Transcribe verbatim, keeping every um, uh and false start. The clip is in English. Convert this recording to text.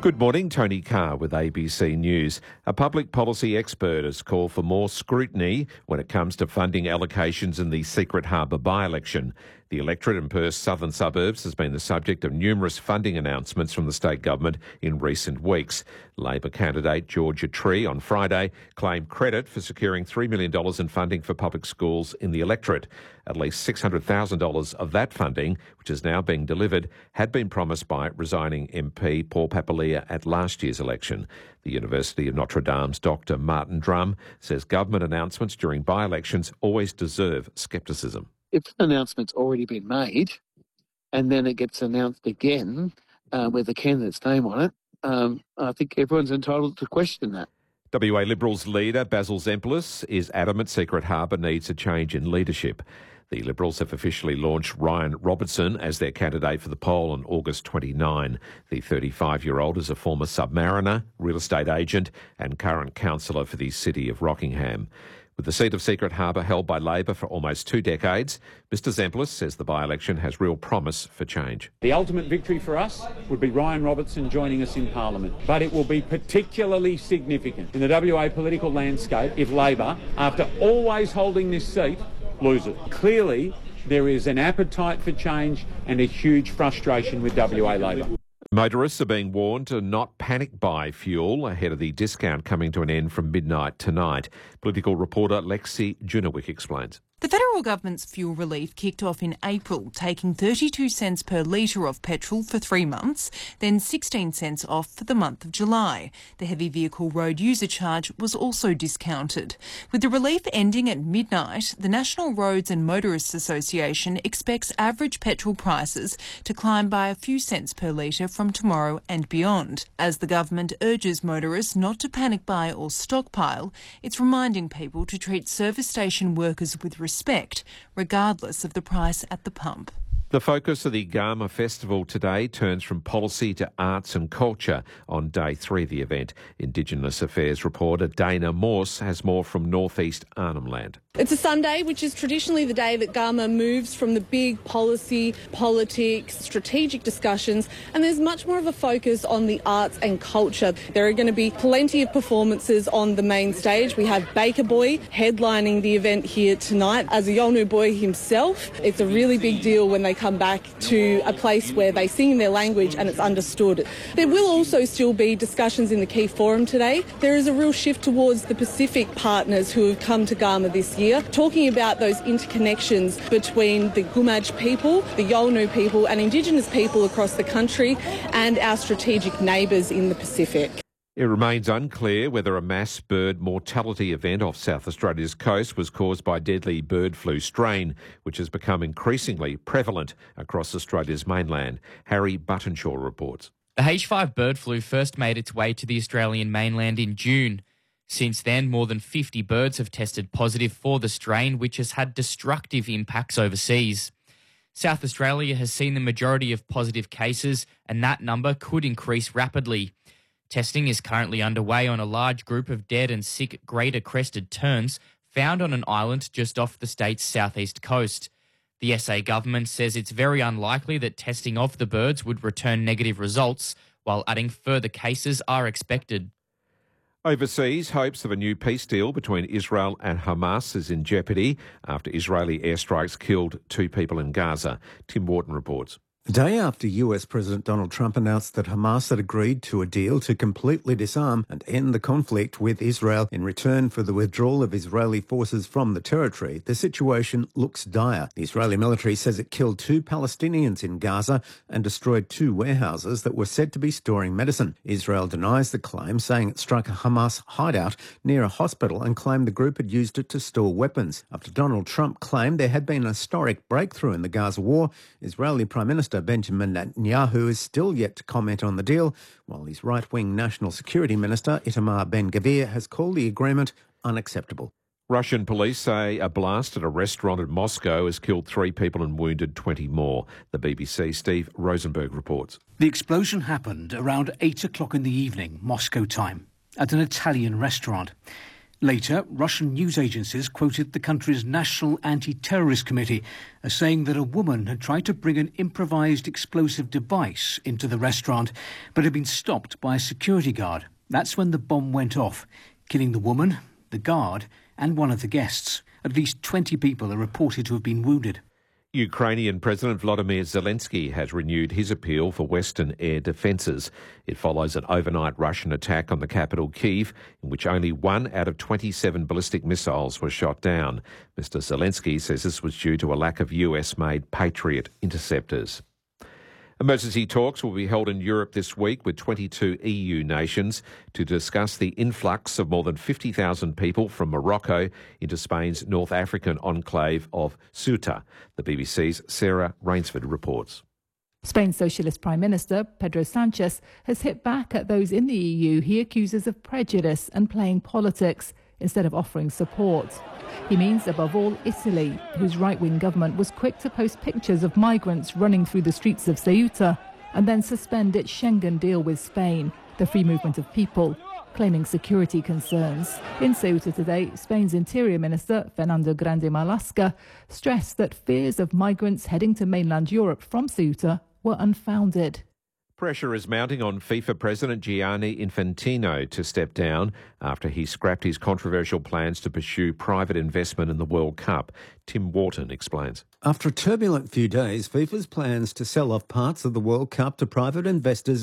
Good morning, Tony Carr with A B C News. A public policy expert has called for more scrutiny when it comes to funding allocations in the Secret Harbour by-election. The electorate in Perth's southern suburbs has been the subject of numerous funding announcements from the state government in recent weeks. Labor candidate Georgia Tree on Friday claimed credit for securing three million dollars in funding for public schools in the electorate. At least six hundred thousand dollars of that funding, which is now being delivered, had been promised by resigning M P Paul Papalia at last year's election. The University of Notre Dame's Doctor Martin Drum says government announcements during by-elections always deserve scepticism. If an announcement's already been made and then it gets announced again uh, with a candidate's name on it, um, I think everyone's entitled to question that. W A Liberals leader Basil Zempilas is adamant Secret Harbour needs a change in leadership. The Liberals have officially launched Ryan Robertson as their candidate for the poll on August twenty-ninth. The thirty-five-year-old is a former submariner, real estate agent and current councillor for the City of Rockingham. With the seat of Secret Harbour held by Labor for almost two decades, Mr Zempilas says the by-election has real promise for change. The ultimate victory for us would be Ryan Robertson joining us in Parliament, but it will be particularly significant in the W A political landscape if Labor, after always holding this seat, lose it. Clearly, there is an appetite for change and a huge frustration with W A Labor. Motorists are being warned to not panic buy fuel ahead of the discount coming to an end from midnight tonight. Political reporter Lexi Junowick explains. The federal government's fuel relief kicked off in April, taking thirty-two cents per litre off petrol for three months, then sixteen cents off for the month of July. The heavy vehicle road user charge was also discounted. With the relief ending at midnight, the National Roads and Motorists Association expects average petrol prices to climb by a few cents per litre from tomorrow and beyond. As the government urges motorists not to panic buy or stockpile, it's reminding people to treat service station workers with respect. respect, regardless of the price at the pump. The focus of the Garma Festival today turns from policy to arts and culture on day three of the event. Indigenous Affairs reporter Dana Morse has more from northeast Arnhem Land. It's a Sunday, which is traditionally the day that Garma moves from the big policy, politics, strategic discussions, and there's much more of a focus on the arts and culture. There are going to be plenty of performances on the main stage. We have Baker Boy headlining the event here tonight. As a Yolngu boy himself, it's a really big deal when they come back to a place where they sing in their language and it's understood. There will also still be discussions in the key forum today. There is a real shift towards the Pacific partners who have come to Garma this year, talking about those interconnections between the Gumaj people, the Yolngu people and Indigenous people across the country and our strategic neighbours in the Pacific. It remains unclear whether a mass bird mortality event off South Australia's coast was caused by deadly bird flu strain, which has become increasingly prevalent across Australia's mainland. Harry Buttonshaw reports. The H five bird flu first made its way to the Australian mainland in June. Since then, more than fifty birds have tested positive for the strain, which has had destructive impacts overseas. South Australia has seen the majority of positive cases, and that number could increase rapidly. Testing is currently underway on a large group of dead and sick greater crested terns found on an island just off the state's southeast coast. The S A government says it's very unlikely that testing of the birds would return negative results, while adding further cases are expected. Overseas, hopes of a new peace deal between Israel and Hamas is in jeopardy after Israeli airstrikes killed two people in Gaza. Tim Wharton reports. The day after U S President Donald Trump announced that Hamas had agreed to a deal to completely disarm and end the conflict with Israel in return for the withdrawal of Israeli forces from the territory, the situation looks dire. The Israeli military says it killed two Palestinians in Gaza and destroyed two warehouses that were said to be storing medicine. Israel denies the claim, saying it struck a Hamas hideout near a hospital and claimed the group had used it to store weapons. After Donald Trump claimed there had been a historic breakthrough in the Gaza war, Israeli Prime Minister Benjamin Netanyahu is still yet to comment on the deal, while his right-wing National Security Minister Itamar Ben-Gvir has called the agreement unacceptable. Russian police say a blast at a restaurant in Moscow has killed three people and wounded twenty more. The B B C's Steve Rosenberg reports. The explosion happened around eight o'clock in the evening, Moscow time, at an Italian restaurant. Later, Russian news agencies quoted the country's National Anti-Terrorist Committee as saying that a woman had tried to bring an improvised explosive device into the restaurant, but had been stopped by a security guard. That's when the bomb went off, killing the woman, the guard, and one of the guests. At least twenty people are reported to have been wounded. Ukrainian President Volodymyr Zelensky has renewed his appeal for Western air defences. It follows an overnight Russian attack on the capital, Kyiv, in which only one out of twenty-seven ballistic missiles was shot down. Mister Zelensky says this was due to a lack of U S-made Patriot interceptors. Emergency talks will be held in Europe this week with twenty-two E U nations to discuss the influx of more than fifty thousand people from Morocco into Spain's North African enclave of Ceuta. The B B C's Sarah Rainsford reports. Spain's Socialist Prime Minister, Pedro Sanchez, has hit back at those in the E U he accuses of prejudice and playing politics instead of offering support. He means, above all, Italy, whose right-wing government was quick to post pictures of migrants running through the streets of Ceuta and then suspend its Schengen deal with Spain, the free movement of people, claiming security concerns. In Ceuta today, Spain's Interior Minister, Fernando Grande Marlaska, stressed that fears of migrants heading to mainland Europe from Ceuta were unfounded. Pressure is mounting on FIFA President Gianni Infantino to step down after he scrapped his controversial plans to pursue private investment in the World Cup. Tim Wharton explains. After a turbulent few days, FIFA's plans to sell off parts of the World Cup to private investors